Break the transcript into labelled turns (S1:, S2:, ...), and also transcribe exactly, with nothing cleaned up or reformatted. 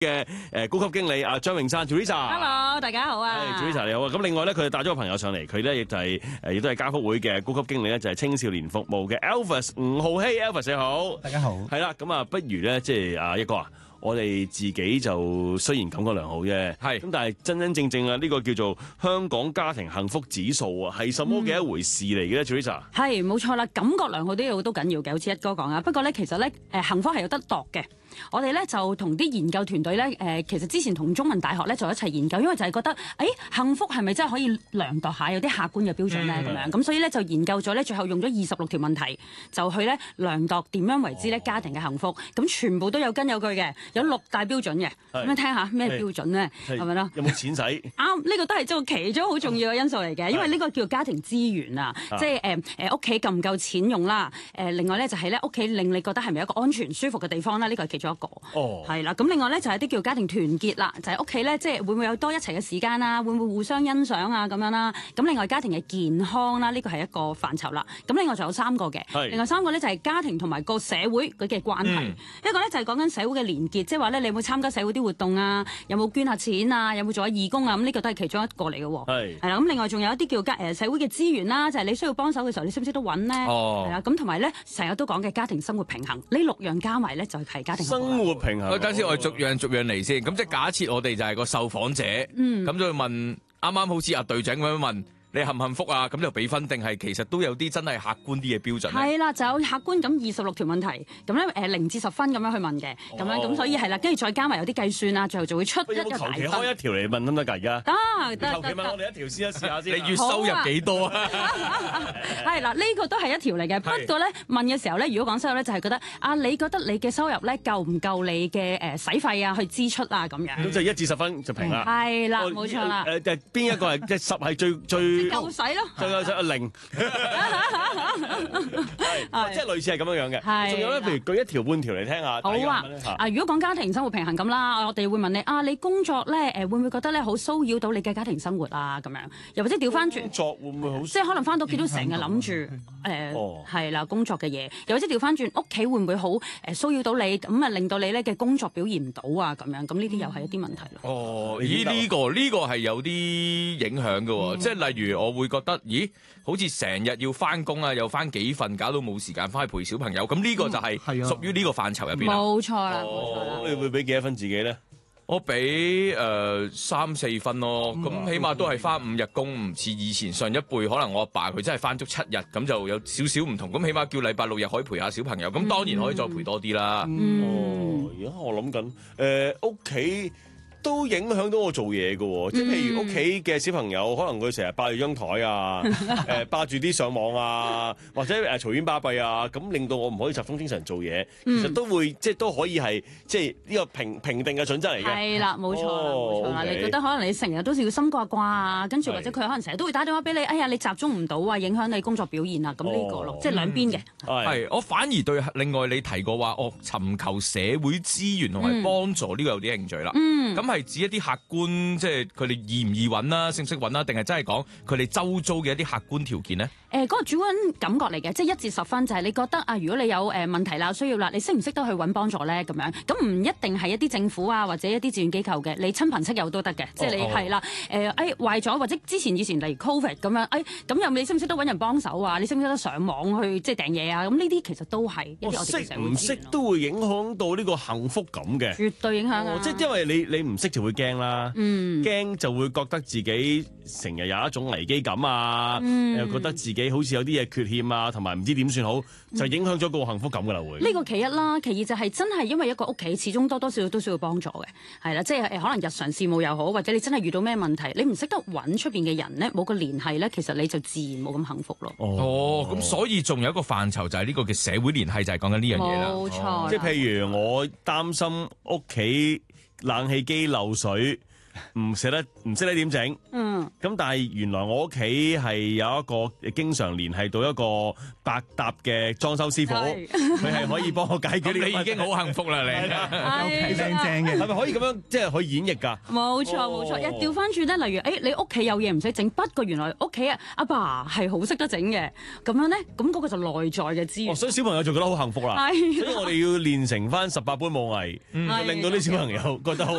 S1: 嘅誒高級經理阿張詠珊 Teresa。Hello，
S2: 大家好啊。
S1: 係 Teresa 你好啊。咁另外咧，佢帶咗個朋友上嚟，佢咧亦就係誒，亦都係家福會嘅高級經理咧，就係青少年服務嘅 Alvis 吳浩希 Alvis 你好。
S3: 大家好。
S1: 係啦，咁啊，不如咧，即係啊一哥啊。我哋自己就雖然感覺良好啫，係咁，但係真真正正啊，呢個叫做香港家庭幸福指數啊，係什麼嘅一回事嚟嘅咧 Teresa？
S2: 係冇錯啦，感覺良好啲嘢都緊要嘅，好似一哥講啊。不過咧，其實咧，誒幸福係有得度嘅。我哋咧就同啲研究團隊咧，誒其實之前同中文大學咧就一齊研究，因為就係覺得，誒、欸、幸福係咪真係可以量度下有啲客觀嘅標準咧咁、嗯、樣？咁所以咧就研究咗咧，最後用咗二十六條問題，就去咧量度點樣為之咧家庭嘅幸福。咁、哦、全部都有根有據嘅，有六大標準嘅。咁樣聽下咩標準咧？係咪咯？
S1: 有冇錢使？啱，
S2: 呢、這個都係做其中好重要嘅因素嚟嘅，因為呢個叫家庭資源啊，即係誒誒屋企夠唔夠錢用啦？誒另外咧就係咧屋企令你覺得係咪一個安全舒服嘅地方啦？呢個係其中一個。哦。係啦，咁另外咧就係啲叫家庭團結啦，就係屋企咧即係會唔會有多一齊嘅時間啊？會唔會互相欣賞啊？咁樣啦。咁另外家庭嘅健康啦，呢個係一個範疇啦。咁另外仲有三個嘅，另外三個咧就係家庭同埋個社會佢嘅關係。嗯、一個咧就係講緊社會嘅連結，即係話咧你有冇參加社會啲活動啊？有冇捐下錢啊？有冇做下義工啊？咁呢個都係其中一個嚟嘅喎。係。係啦，咁另外仲有一啲叫家誒社會嘅資源啦，就係、是、你需要幫手嘅時候，你識唔識得揾咧？哦。係啦，咁同埋咧成日都講嘅家庭生活平衡，呢六樣加埋咧就係家庭
S1: 生活平衡。
S4: 等先，我哋逐樣逐樣嚟先。咁即係假設我哋就係個受訪者，咁、嗯、就問啱啱好似阿隊長咁樣問。你幸唔幸福啊？咁就俾分定係其實都有啲真係客觀啲嘅標準咧？
S2: 係啦，就有客觀咁二十六條問題，咁咧誒零至十分咁樣去問嘅，咁樣咁所以係啦，跟住再加埋有啲計算啊，最後就會出一個大分。
S1: 求其開一條嚟問得唔得㗎？而家
S2: 得得
S1: 求其問我哋一條先，試下先。
S4: 你月收入幾多啊？
S2: 係啦，呢個都係一條嚟嘅。不過咧問嘅時候咧，如果講收入咧，就係覺得啊，你覺得你嘅收入咧夠唔夠你嘅誒使費啊，去支出啊咁樣。
S1: 咁就一至十分就平啦。
S2: 係啦，冇錯啦。
S1: 誒誒，邊一個係即係十係最最
S2: 夠使咯？
S1: 就就就零，係即係類似係咁樣樣嘅。仲有咧，譬如舉一條半條嚟聽下。
S2: 好啊，啊如果講家庭生活平衡咁啦，我哋會問你啊，你工作咧誒會唔會覺得咧好騷擾到你嘅家庭生活啊？咁樣，又或者調翻轉，
S1: 工作會唔會好？
S2: 即係可能翻到屋企都成日諗住誒係啦工作嘅嘢，又或者調翻轉屋企會唔會好誒騷擾到你？咁啊令到你咧嘅工作表現唔到啊？咁樣咁呢啲又係一啲問題咯。
S4: 哦，咦呢個呢個係有啲影響嘅喎，即係例如我會覺得。咦，好似成日要翻工啊，又翻幾份，搞到冇時間翻去陪小朋友。咁呢個就係屬於呢個範疇入邊啦。
S2: 冇錯啦，
S1: 哦，你會俾幾多分自己咧？
S4: 我俾誒三四分咯。咁、嗯、起碼都係翻五日工，唔似以前上一輩，可能我阿爸佢真係翻足七日，咁就有少少唔同。咁起碼叫禮拜六日可以陪下小朋友，咁當然可以再陪多啲啦。
S1: 嗯、哦，而家我諗緊誒屋企。都影響到我做嘢嘅喎，即係譬如屋企嘅小朋友，可能佢成日霸住張台啊，誒霸住啲上網啊，或者誒嘈喧巴閉啊，咁令到我唔可以集中精神做嘢，其實都會即係都可以係即係呢個評評定嘅準則嚟嘅。
S2: 係啦，冇錯啦，冇錯啦。你覺得可能你成日都要心掛掛啊，跟住或者佢可能成日都會打電話俾你，哎呀你集中唔到啊，影響你工作表現啊，咁呢個咯，即係兩邊嘅。
S4: 係，我反而對另外你提過話，我尋求社會資源同埋幫助呢個有啲興趣啦。嗯，咁係指一啲客觀，即係佢哋易唔易揾啦，識唔識揾啦，定係真係講佢哋周遭嘅一啲客觀條件呢？
S2: 誒、呃，嗰、那個主觀感覺嚟嘅，即係一至十分就係你覺得啊，如果你有誒問題啦、需要啦，你識唔識得去揾幫助咧？咁樣咁唔一定係一啲政府啊，或者一啲志願機構嘅，你親朋戚友都得嘅，即係你係啦。誒，誒壞咗或者之前以前例如 Covid 咁樣，誒咁又你識唔識得揾人幫手啊？你識唔識得上網去即係訂嘢啊？咁呢啲其實都係一啲我哋嘅社會資源。識唔識都
S1: 會影響到呢個幸福感嘅，
S2: 絕對影響啊！
S1: 哦、即係因為你你唔識就會驚啦，嗯，驚就會覺得自己成日有一種危機感啊，嗯、又覺得自己好似有啲嘢缺欠啊，同埋唔知點算好，就影響咗個幸福感噶啦會。
S2: 呢個其一啦，其二就係真係因為一個屋企始終多多少少都需要幫助嘅，係啦，即係可能日常事務又好，或者你真係遇到咩問題，你唔識得揾出邊嘅人咧，冇個聯繫咧，其實你就自然冇咁幸福咯。
S4: 哦，咁、哦、所以仲有一個範疇就係呢個嘅社會聯繫，就係講緊呢樣嘢啦。
S2: 冇錯、
S1: 哦，即係譬如我擔心屋企冷氣機漏水。 唔捨得唔識得點整。
S2: 嗯，
S1: 咁但係原來我屋企係有一個經常聯繫到一個百搭嘅裝修師傅，
S2: 係
S1: 佢係可以幫我解決呢個
S4: 咁你已經好幸福啦，你。
S2: 係
S3: 正正嘅
S1: 係咪可以咁樣即係可以演繹㗎？
S2: 冇錯冇錯，一調翻轉咧，例如誒、哎、你屋企有嘢唔識整，不過原來屋企阿爸係好識得整嘅，咁樣咧，咁嗰個就內在嘅資源。
S1: 哦，所以小朋友就覺得好幸福啦。
S2: 係
S1: 所以我哋要練成翻十八般武藝，
S2: 係
S1: 令到啲小朋友覺得好